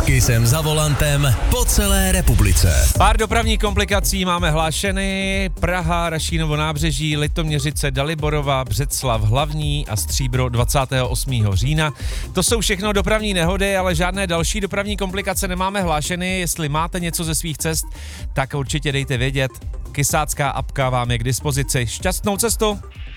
Kisem za volantem po celé republice. Pár dopravních komplikací máme hlášeny. Praha, Rašínovo nábřeží, Litoměřice, Daliborova, Břeclav hlavní a Stříbro 28. října. To jsou všechno dopravní nehody, ale žádné další dopravní komplikace nemáme hlášeny. Jestli máte něco ze svých cest, tak určitě dejte vědět. Kysácká apka vám je k dispozici. Šťastnou cestu!